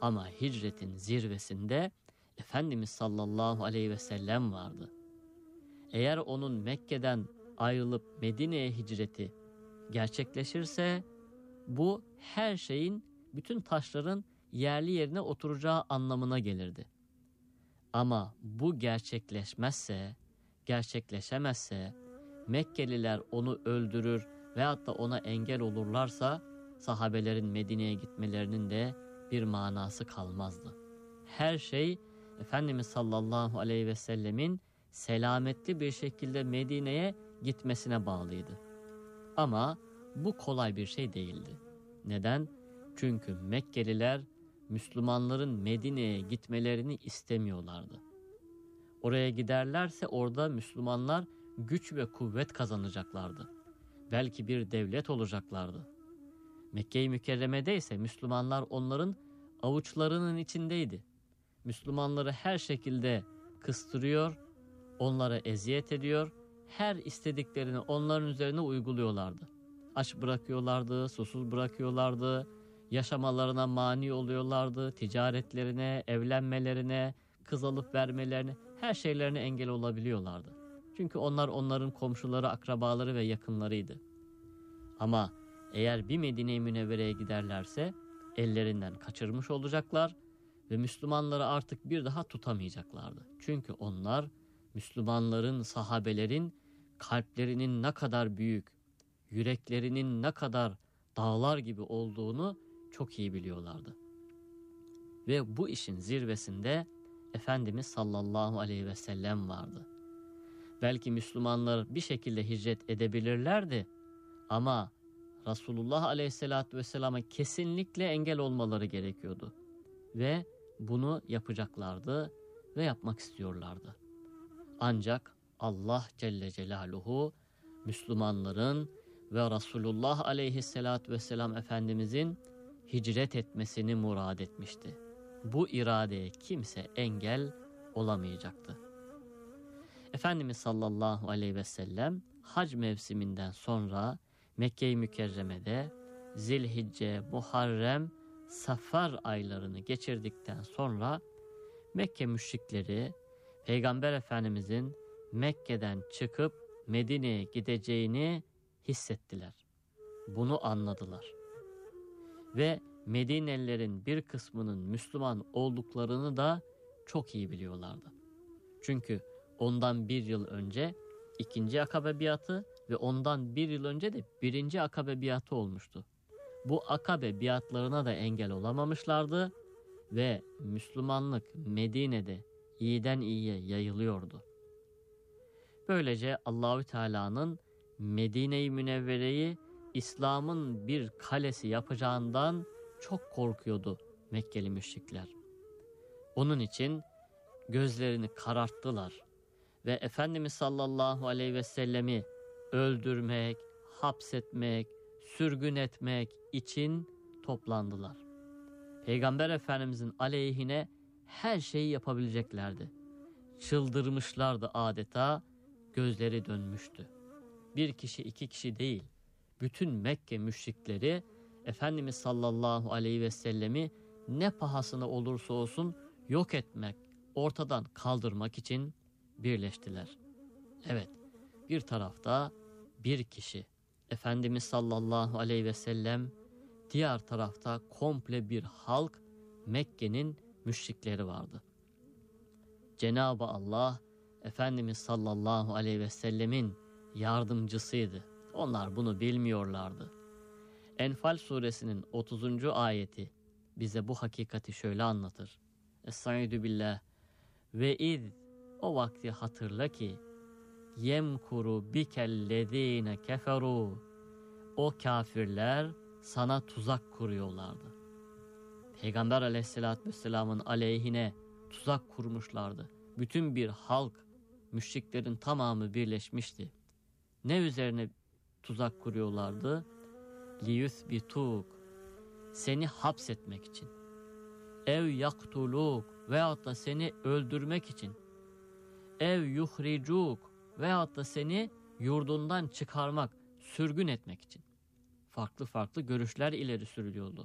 Ama hicretin zirvesinde Efendimiz sallallahu aleyhi ve sellem vardı. Eğer onun Mekke'den ayrılıp Medine'ye hicreti gerçekleşirse bu her şeyin, bütün taşların yerli yerine oturacağı anlamına gelirdi. Ama bu gerçekleşemezse, Mekkeliler onu öldürür veyahut da ona engel olurlarsa sahabelerin Medine'ye gitmelerinin de bir manası kalmazdı. Her şey Efendimiz sallallahu aleyhi ve sellemin selametli bir şekilde Medine'ye gitmesine bağlıydı. Ama bu kolay bir şey değildi. Neden? Çünkü Mekkeliler Müslümanların Medine'ye gitmelerini istemiyorlardı. Oraya giderlerse orada Müslümanlar güç ve kuvvet kazanacaklardı. Belki bir devlet olacaklardı. Mekke-i Mükerreme'de ise Müslümanlar onların avuçlarının içindeydi. Müslümanları her şekilde kıstırıyor, onlara eziyet ediyor, her istediklerini onların üzerine uyguluyorlardı. Aç bırakıyorlardı, susuz bırakıyorlardı, yaşamalarına mani oluyorlardı, ticaretlerine, evlenmelerine, kız alıp vermelerine, her şeylerine engel olabiliyorlardı. Çünkü onlar onların komşuları, akrabaları ve yakınlarıydı. Ama eğer bir Medine-i Münevvere'ye giderlerse ellerinden kaçırmış olacaklar ve Müslümanları artık bir daha tutamayacaklardı. Çünkü onlar Müslümanların, sahabelerin kalplerinin ne kadar büyük, yüreklerinin ne kadar dağlar gibi olduğunu çok iyi biliyorlardı. Ve bu işin zirvesinde Efendimiz sallallahu aleyhi ve sellem vardı. Belki Müslümanlar bir şekilde hicret edebilirlerdi ama Resulullah aleyhissalatü vesselama kesinlikle engel olmaları gerekiyordu. Ve bunu yapacaklardı ve yapmak istiyorlardı. Ancak Allah Celle Celaluhu Müslümanların ve Resulullah aleyhissalatü vesselam Efendimizin hicret etmesini murad etmişti. Bu iradeye kimse engel olamayacaktı. Efendimiz sallallahu aleyhi ve sellem hac mevsiminden sonra Mekke-i Mükerreme'de Zilhicce, Muharrem, Safar aylarını geçirdikten sonra Mekke müşrikleri Peygamber Efendimizin Mekke'den çıkıp Medine'ye gideceğini hissettiler. Bunu anladılar. Ve Medinelilerin bir kısmının Müslüman olduklarını da çok iyi biliyorlardı. Çünkü ondan bir yıl önce 2. Akabe biatı ve ondan bir yıl önce de 1. Akabe biatı olmuştu. Bu Akabe biatlarına da engel olamamışlardı ve Müslümanlık Medine'de iyiden iyiye yayılıyordu. Böylece Allahü Teala'nın Medine-i Münevvere'yi İslam'ın bir kalesi yapacağından çok korkuyordu Mekkeli müşrikler. Onun için gözlerini kararttılar ve Efendimiz sallallahu aleyhi ve sellemi öldürmek, hapsetmek, sürgün etmek için toplandılar. Peygamber Efendimizin aleyhine her şeyi yapabileceklerdi. Çıldırmışlardı adeta, gözleri dönmüştü. Bir kişi, 2 kişi değil, bütün Mekke müşrikleri Efendimiz sallallahu aleyhi ve sellemi ne pahasına olursa olsun yok etmek, ortadan kaldırmak için birleştiler. Evet, bir tarafta bir kişi Efendimiz sallallahu aleyhi ve sellem, diğer tarafta komple bir halk, Mekke'nin müşrikleri vardı. Cenab-ı Allah Efendimiz sallallahu aleyhi ve sellemin yardımcısıydı. Onlar bunu bilmiyorlardı. Enfal suresinin 30. ayeti bize bu hakikati şöyle anlatır. Estaizu billah ve iz, o vakti hatırla ki yemkuru bikellezine keferu, o kafirler sana tuzak kuruyorlardı. Peygamber aleyhissalatü vesselamın aleyhine tuzak kurmuşlardı. Bütün bir halk, müşriklerin tamamı birleşmişti. Ne üzerine tuzak kuruyorlardı? liyuthbituk, seni hapsetmek için. Ev yaktuluk, veyahut da seni öldürmek için. Ev yuhricuk, veyahut da seni yurdundan çıkarmak, sürgün etmek için. Farklı farklı görüşler ileri sürülüyordu.